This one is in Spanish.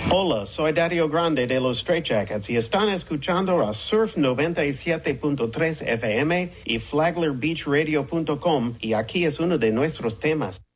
Hola, soy Dario Grande de los Straight Jackets y están escuchando a Surf 97.3 FM y FlaglerBeachRadio.com y aquí es uno de nuestros temas.